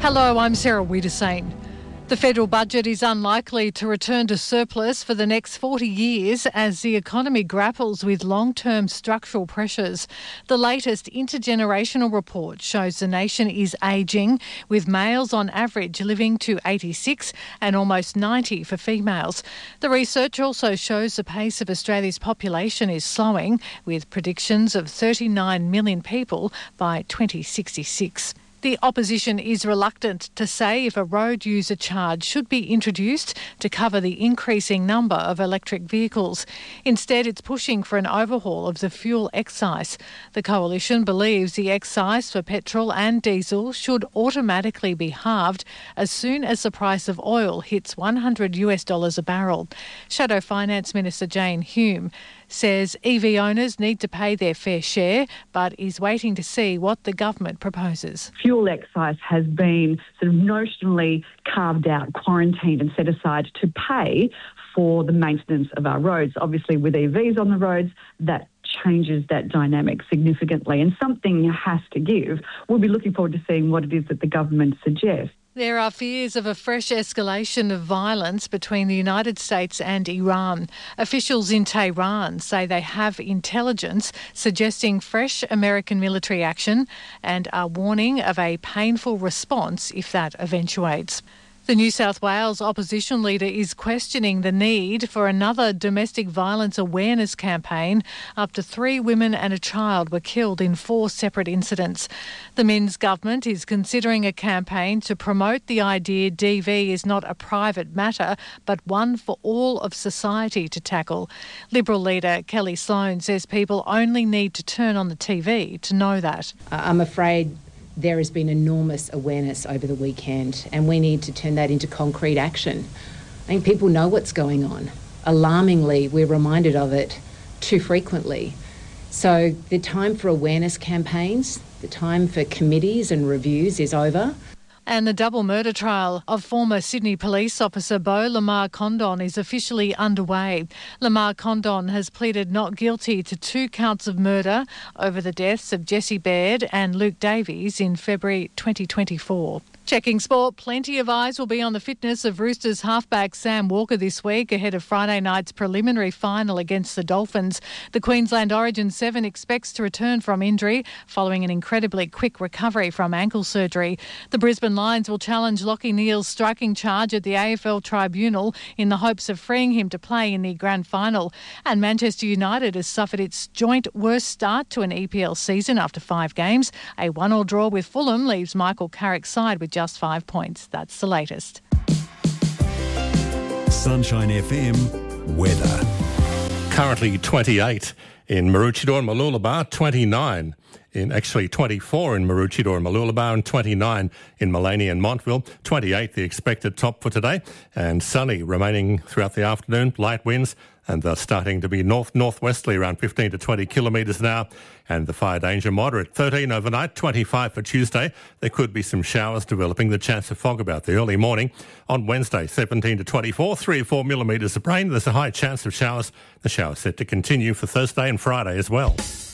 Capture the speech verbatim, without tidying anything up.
Hello, I'm Sarah Wiedersane. The federal budget is unlikely to return to surplus for the next forty years as the economy grapples with long-term structural pressures. The latest intergenerational report shows the nation is ageing, with males on average living to eighty-six and almost ninety for females. The research also shows the pace of Australia's population is slowing, with predictions of thirty-nine million people by twenty sixty-six. The opposition is reluctant to say if a road user charge should be introduced to cover the increasing number of electric vehicles. Instead, it's pushing for an overhaul of the fuel excise. The coalition believes the excise for petrol and diesel should automatically be halved as soon as the price of oil hits one hundred US dollars a barrel. Shadow Finance Minister Jane Hume says E V owners need to pay their fair share, but is waiting to see what the government proposes. Fuel excise has been sort of notionally carved out, quarantined and set aside to pay for the maintenance of our roads. Obviously, with E Vs on the roads, that changes that dynamic significantly, and something has to give. We'll be looking forward to seeing what it is that the government suggests. There are fears of a fresh escalation of violence between the United States and Iran. Officials in Tehran say they have intelligence suggesting fresh American military action and are warning of a painful response if that eventuates. The New South Wales opposition leader is questioning the need for another domestic violence awareness campaign. Up to three women and a child were killed in four separate incidents. The Minns government is considering a campaign to promote the idea D V is not a private matter, but one for all of society to tackle. Liberal leader Kelly Sloan says people only need to turn on the T V to know that. I'm afraid there has been enormous awareness over the weekend, and we need to turn that into concrete action. I think people know what's going on. Alarmingly, we're reminded of it too frequently. So the time for awareness campaigns, the time for committees and reviews is over. And the double murder trial of former Sydney police officer Beau Lamar Condon is officially underway. Lamar Condon has pleaded not guilty to two counts of murder over the deaths of Jesse Baird and Luke Davies in February twenty twenty-four. Checking sport, plenty of eyes will be on the fitness of Roosters halfback Sam Walker this week ahead of Friday night's preliminary final against the Dolphins. The Queensland Origin seven expects to return from injury following an incredibly quick recovery from ankle surgery. The Brisbane Lions will challenge Lachie Neale's striking charge at the A F L Tribunal in the hopes of freeing him to play in the grand final. And Manchester United has suffered its joint worst start to an E P L season after five games. A one-all draw with Fulham leaves Michael Carrick's side with just five points. That's the latest. Sunshine F M weather. Currently twenty-eight in Maroochydore and Mooloolaba, twenty-nine in actually twenty-four in Maroochydore and Mooloolaba, and twenty-nine in Maleny and Montville. twenty-eight the expected top for today, and sunny remaining throughout the afternoon. Light winds and they're starting to be north-northwesterly around fifteen to twenty kilometres an hour, and the fire danger moderate. thirteen overnight, twenty-five for Tuesday. There could be some showers developing, the chance of fog about the early morning. On Wednesday, seventeen to twenty-four, three or four millimetres of rain. There's a high chance of showers. The showers set to continue for Thursday and Friday as well.